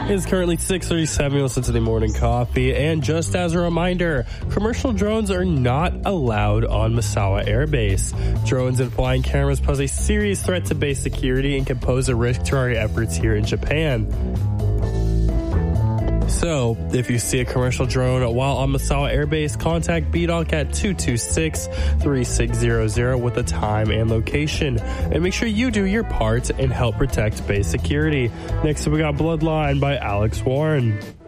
It's currently 6:37. Listen to the morning coffee. And just as a reminder, commercial drones are not allowed on Misawa Air Base. Drones and flying cameras pose a serious threat to base security and can pose a risk to our efforts here in Japan. So, if you see a commercial drone while on Misawa Air Base, contact BDOC at 226-3600 with the time and location. And make sure you do your part and help protect base security. Next up, we got Bloodline by Alex Warren.